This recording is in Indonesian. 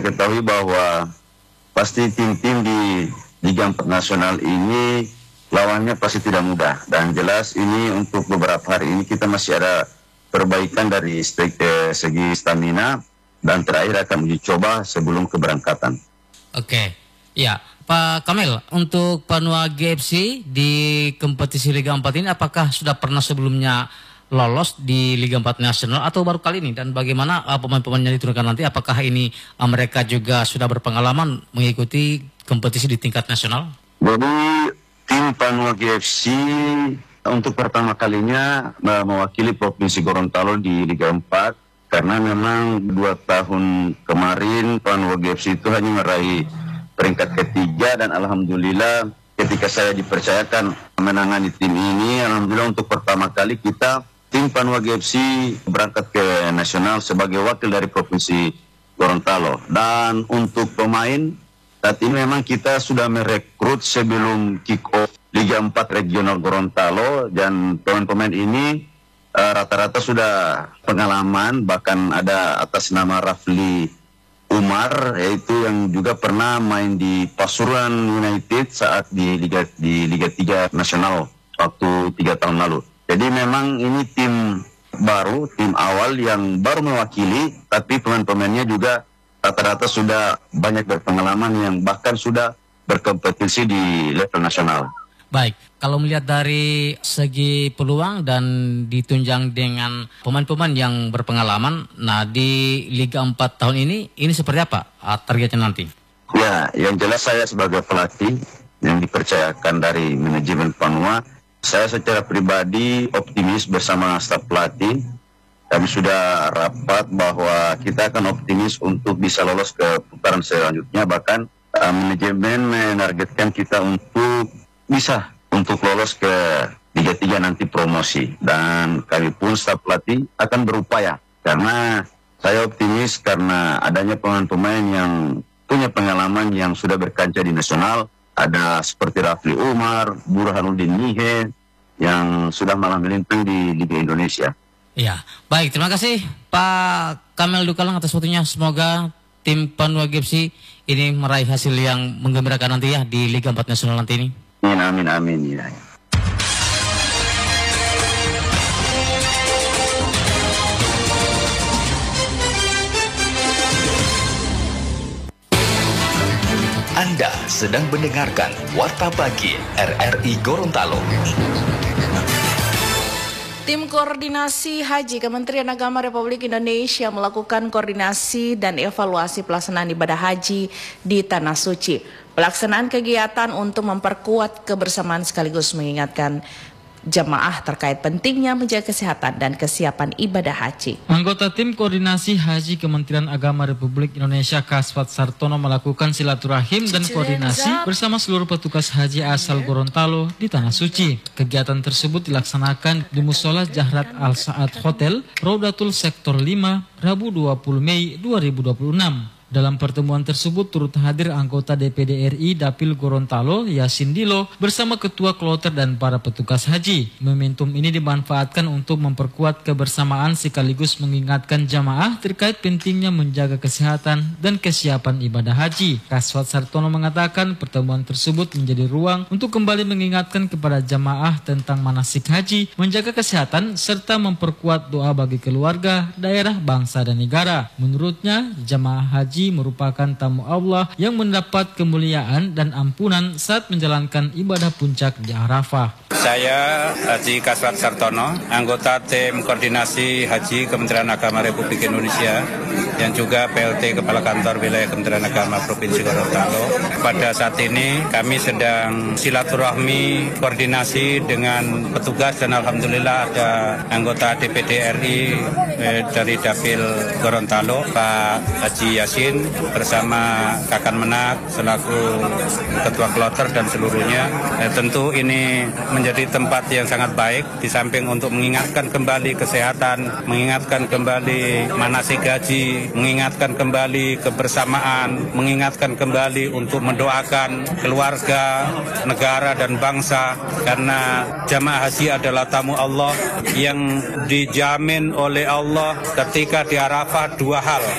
kita ketahui bahwa pasti tim-tim di Liga 4 Nasional ini lawannya pasti tidak mudah. Dan jelas ini untuk beberapa hari ini kita masih ada perbaikan dari segi stamina dan terakhir akan uji coba sebelum keberangkatan. Oke, ya Pak Kamil, untuk Panua GFC di kompetisi Liga 4 ini apakah sudah pernah sebelumnya lolos di Liga 4 Nasional atau baru kali ini? Dan bagaimana pemain-pemain yang diturunkan nanti? Apakah ini mereka juga sudah berpengalaman mengikuti kompetisi di tingkat nasional? Jadi tim Panua GFC untuk pertama kalinya mewakili Provinsi Gorontalo di Liga 4 karena memang 2 tahun kemarin Panua GFC itu hanya meraih peringkat ketiga dan alhamdulillah ketika saya dipercayakan menangani tim ini, alhamdulillah untuk pertama kali kita tim Panua GFC berangkat ke nasional sebagai wakil dari Provinsi Gorontalo. Dan untuk pemain saat ini memang kita sudah merekrut sebelum kick-off Liga 4 Regional Gorontalo dan pemain-pemain ini rata-rata sudah pengalaman, bahkan ada atas nama Rafli Umar yaitu yang juga pernah main di Pasuruan United saat di Liga 3 Nasional waktu 3 tahun lalu. Jadi memang ini tim baru, tim awal yang baru mewakili, tapi pemain-pemainnya juga rata-rata sudah banyak berpengalaman yang bahkan sudah berkompetisi di level nasional. Baik, kalau melihat dari segi peluang dan ditunjang dengan pemain-pemain yang berpengalaman, nah di Liga 4 tahun ini seperti apa targetnya nanti? Ya, yang jelas saya sebagai pelatih yang dipercayakan dari manajemen Panua, saya secara pribadi optimis bersama staf pelatih. Kami sudah rapat bahwa kita akan optimis untuk bisa lolos ke putaran selanjutnya, bahkan manajemen menargetkan kita untuk lolos ke Liga 3 nanti promosi. Dan kami pun staf pelatih akan berupaya karena saya optimis karena adanya pemain-pemain yang punya pengalaman yang sudah berkancah di nasional. Ada seperti Rafli Umar, Burhanuddin Nihe yang sudah malah melintang di Liga Indonesia. Ya, baik, terima kasih Pak Kamil Dukalang atas waktunya. Semoga tim Panua GFC ini meraih hasil yang menggembirakan nanti ya di Liga 4 Nasional nanti ini. Amin, amin, ya. Anda sedang mendengarkan Warta Pagi RRI Gorontalo. Tim Koordinasi Haji Kementerian Agama Republik Indonesia melakukan koordinasi dan evaluasi pelaksanaan ibadah haji di Tanah Suci. Pelaksanaan kegiatan untuk memperkuat kebersamaan sekaligus mengingatkan jemaah terkait pentingnya menjaga kesehatan dan kesiapan ibadah haji. Anggota tim koordinasi haji Kementerian Agama Republik Indonesia Kaswat Sartono melakukan silaturahim dan koordinasi bersama seluruh petugas haji asal Gorontalo di Tanah Suci. Kegiatan tersebut dilaksanakan di Musola Jahrat Al Saad Hotel, Raudatul Sektor 5, Rabu 20 Mei 2026. Dalam pertemuan tersebut turut hadir anggota DPD RI Dapil Gorontalo Yasin Dilo bersama Ketua Kloter dan para petugas haji. Momentum ini dimanfaatkan untuk memperkuat kebersamaan sekaligus mengingatkan jamaah terkait pentingnya menjaga kesehatan dan kesiapan ibadah haji. Kaswat Sartono mengatakan pertemuan tersebut menjadi ruang untuk kembali mengingatkan kepada jamaah tentang manasik haji, menjaga kesehatan serta memperkuat doa bagi keluarga, daerah, bangsa dan negara. Menurutnya, jamaah haji merupakan tamu Allah yang mendapat kemuliaan dan ampunan saat menjalankan ibadah puncak di Arafah. Saya Haji Kaswat Sartono, anggota tim koordinasi haji Kementerian Agama Republik Indonesia yang juga PLT Kepala Kantor Wilayah Kementerian Agama Provinsi Gorontalo. Pada saat ini kami sedang silaturahmi koordinasi dengan petugas dan alhamdulillah ada anggota DPD RI dari Dapil Gorontalo, Pak Haji Yasin bersama Kakan Menak selaku Ketua Kloter dan seluruhnya. Tentu ini menjadi tempat yang sangat baik di samping untuk mengingatkan kembali kesehatan, mengingatkan kembali manasik haji, mengingatkan kembali kebersamaan, mengingatkan kembali untuk mendoakan keluarga, negara dan bangsa karena jamaah haji adalah tamu Allah yang dijamin oleh Allah ketika di Arafah dua hal.